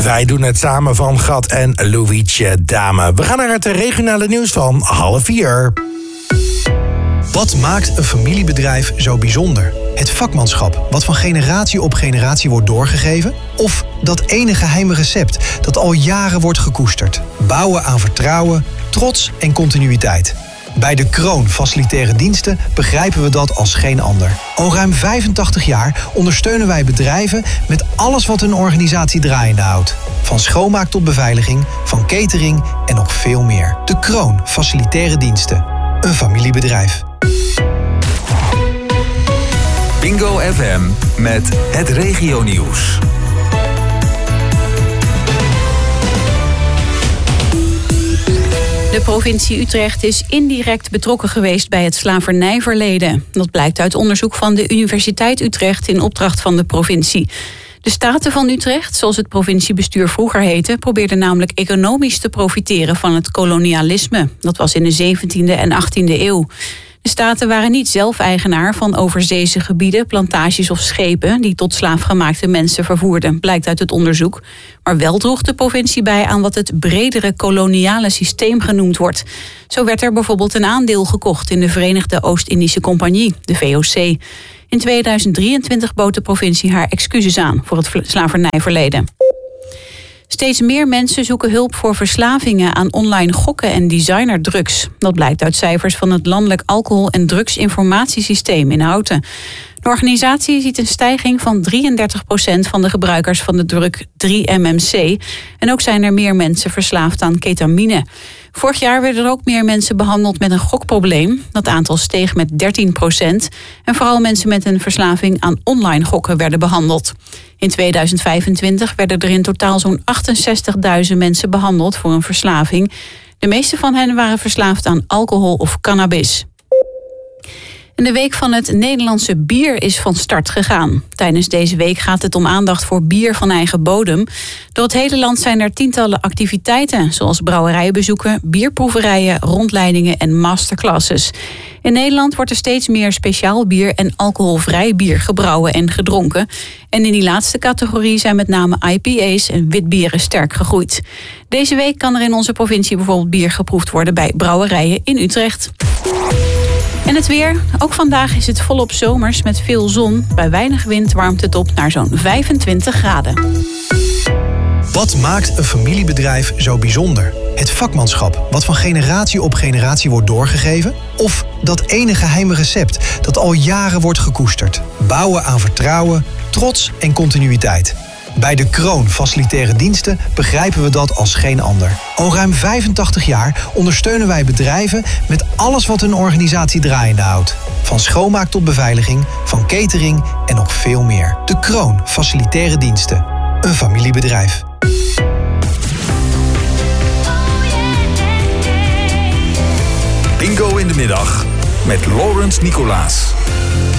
Wij doen het samen van Gat en Louietje Dame. We gaan naar het regionale nieuws van 3:30. Wat maakt een familiebedrijf zo bijzonder? Het vakmanschap, wat van generatie op generatie wordt doorgegeven? Of dat ene geheime recept dat al jaren wordt gekoesterd? Bouwen aan vertrouwen, trots en continuïteit. Bij De Kroon Facilitaire Diensten begrijpen we dat als geen ander. Al ruim 85 jaar ondersteunen wij bedrijven met alles wat hun organisatie draaiende houdt. Van schoonmaak tot beveiliging, van catering en nog veel meer. De Kroon Facilitaire Diensten. Een familiebedrijf. Bingo FM met het regionieuws. De provincie Utrecht is indirect betrokken geweest bij het slavernijverleden. Dat blijkt uit onderzoek van de Universiteit Utrecht in opdracht van de provincie. De Staten van Utrecht, zoals het provinciebestuur vroeger heette, probeerden namelijk economisch te profiteren van het kolonialisme. Dat was in de 17e en 18e eeuw. De Staten waren niet zelf eigenaar van overzeese gebieden, plantages of schepen die tot slaafgemaakte mensen vervoerden, blijkt uit het onderzoek. Maar wel droeg de provincie bij aan wat het bredere koloniale systeem genoemd wordt. Zo werd er bijvoorbeeld een aandeel gekocht in de Verenigde Oost-Indische Compagnie, de VOC. In 2023 bood de provincie haar excuses aan voor het slavernijverleden. Steeds meer mensen zoeken hulp voor verslavingen aan online gokken en designerdrugs. Dat blijkt uit cijfers van het Landelijk Alcohol- en Drugsinformatiesysteem in Houten. De organisatie ziet een stijging van 33% van de gebruikers van de drug 3-MMC. En ook zijn er meer mensen verslaafd aan ketamine. Vorig jaar werden er ook meer mensen behandeld met een gokprobleem. Dat aantal steeg met 13%. En vooral mensen met een verslaving aan online gokken werden behandeld. In 2025 werden er in totaal zo'n 68.000 mensen behandeld voor een verslaving. De meeste van hen waren verslaafd aan alcohol of cannabis. En de week van het Nederlandse bier is van start gegaan. Tijdens deze week gaat het om aandacht voor bier van eigen bodem. Door het hele land zijn er tientallen activiteiten, zoals brouwerijbezoeken, bierproeverijen, rondleidingen en masterclasses. In Nederland wordt er steeds meer speciaal bier en alcoholvrij bier gebrouwen en gedronken. En in die laatste categorie zijn met name IPA's en witbieren sterk gegroeid. Deze week kan er in onze provincie bijvoorbeeld bier geproefd worden bij brouwerijen in Utrecht. En het weer. Ook vandaag is het volop zomers met veel zon. Bij weinig wind warmt het op naar zo'n 25 graden. Wat maakt een familiebedrijf zo bijzonder? Het vakmanschap, wat van generatie op generatie wordt doorgegeven? Of dat ene geheime recept dat al jaren wordt gekoesterd? Bouwen aan vertrouwen, trots en continuïteit. Bij De Kroon Facilitaire Diensten begrijpen we dat als geen ander. Al ruim 85 jaar ondersteunen wij bedrijven met alles wat hun organisatie draaiende houdt. Van schoonmaak tot beveiliging, van catering en nog veel meer. De Kroon Facilitaire Diensten. Een familiebedrijf. Bingo in de middag met Laurens Nicolaas.